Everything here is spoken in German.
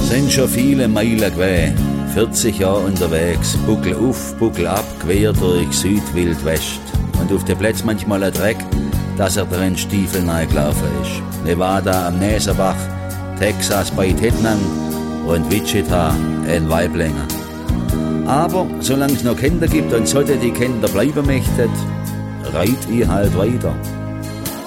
Sind schon viele Meilen gewesen, 40 Jahre unterwegs, Buckel auf, Buckel ab, quer durch Südwildwest. Und auf der Plätz manchmal ein Dreck, dass er drin Stiefel reingelaufen ist. Nevada am Näserbach, Texas bei Tettnang und Wichita in Waiblingen. Aber solange es noch Kinder gibt und sollte die Kinder bleiben möchten, reit ich halt weiter.